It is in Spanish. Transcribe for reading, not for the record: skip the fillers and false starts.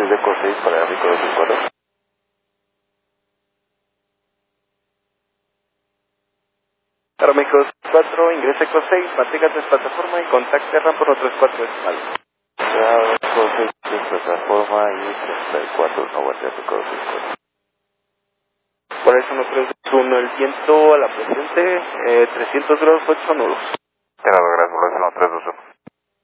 de Eco 6 para Rico 2004. Para México 4, ingrese Eco 6, mantenga 3 plataforma y contacte rampa 134 decimal. Ya, Eco 6 en plataforma y 34, no guardia Rico 2004. Por eso 131, el viento a la presente, 300 grados 8 nudos.